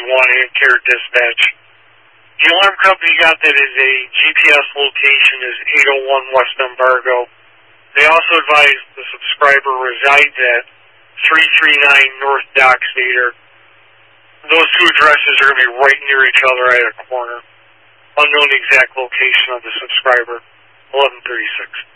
911 and care dispatch. The alarm company got that as a GPS location is 801 West Embargo. They also advised the subscriber resides at 339 North Dockstader. Those two addresses are going to be right near each other at a corner. Unknown exact location of the subscriber, 1136.